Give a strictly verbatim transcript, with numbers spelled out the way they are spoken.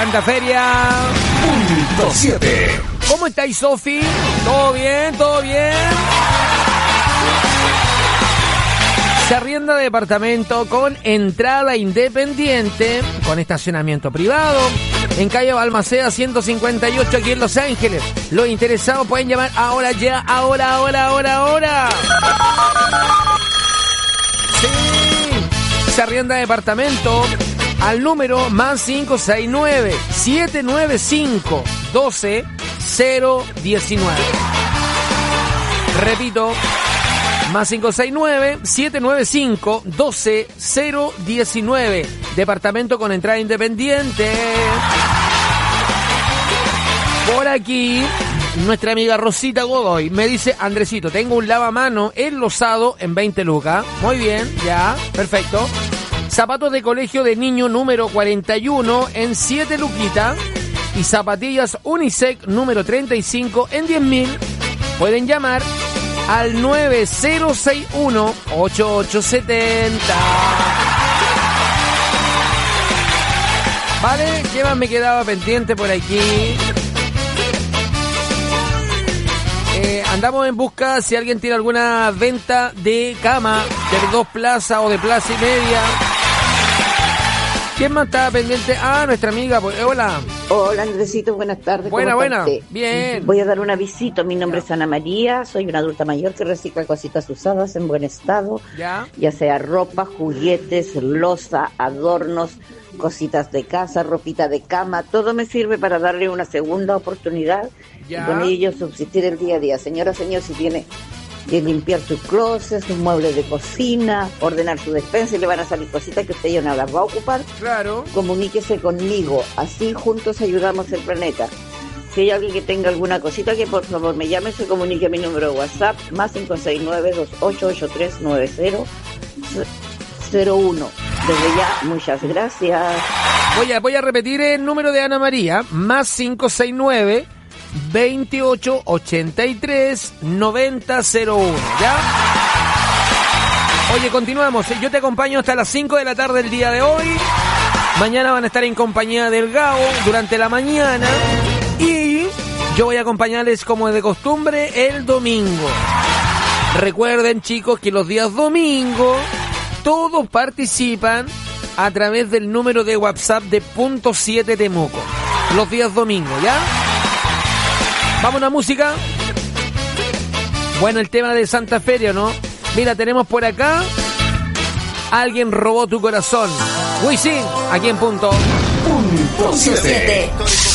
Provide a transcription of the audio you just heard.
Santa Feria. Punto siete. ¿Cómo estáis, Sofi? ¿Todo bien? ¿Todo bien? Se arrienda departamento con entrada independiente, con estacionamiento privado, en calle Balmaceda ciento cincuenta y ocho, aquí en Los Ángeles. Los interesados pueden llamar ahora ya, ahora, ahora, ahora, ahora. Sí, se arrienda departamento al número más cinco seis nueve, siete nueve cinco, uno dos cero uno nueve. Repito, más cinco seis nueve, siete nueve cinco, uno dos cero uno nueve. Departamento con entrada independiente. Por aquí, nuestra amiga Rosita Godoy me dice: Andresito, tengo un lavamano enlosado en veinte lucas. Muy bien, ya, perfecto. Zapatos de colegio de niño número cuarenta y uno en siete luquitas. Y zapatillas Unisec número treinta y cinco en diez mil. Pueden llamar al nueve cero seis uno, ocho ocho siete cero. Vale, ¿qué más me quedaba pendiente por aquí? Eh, andamos en busca si alguien tiene alguna venta de cama de dos plazas o de plaza y media. ¿Quién más estaba pendiente? Ah, nuestra amiga. Pues, eh, hola. Hola, Andresito, buenas tardes. Buena, buena. Usted? Bien. Voy a dar un avisito. Mi nombre ya. es Ana María. Soy una adulta mayor que recicla cositas usadas en buen estado. Ya. Ya sea ropa, juguetes, loza, adornos, cositas de casa, ropita de cama. Todo me sirve para darle una segunda oportunidad ya. y con ello subsistir el día a día. Señora, señor, si tiene que limpiar sus closets, sus muebles de cocina, ordenar su despensa y le van a salir cositas que usted ya no las va a ocupar. Claro. Comuníquese conmigo, así juntos ayudamos el planeta. Si hay alguien que tenga alguna cosita, que por favor me llame, se comunique a mi número de WhatsApp, más cinco seis nueve, dos ocho ocho tres, nueve cero cero uno. Desde ya, muchas gracias. Voy a, voy a repetir el número de Ana María, más cinco seis nueve, veintiocho ochenta y tres, noventa cero uno, ¿ya? Oye, continuamos. Yo te acompaño hasta las cinco de la tarde del día de hoy. Mañana van a estar en compañía del Gabo durante la mañana. Y yo voy a acompañarles como de costumbre el domingo. Recuerden, chicos, que los días domingo todos participan a través del número de WhatsApp de Punto siete Temuco. Los días domingo, ¿ya? Vamos a la música. Bueno, el tema de Santa Feria, ¿no? Mira, tenemos por acá Alguien robó tu corazón. Wisin, aquí en Punto Punto siete.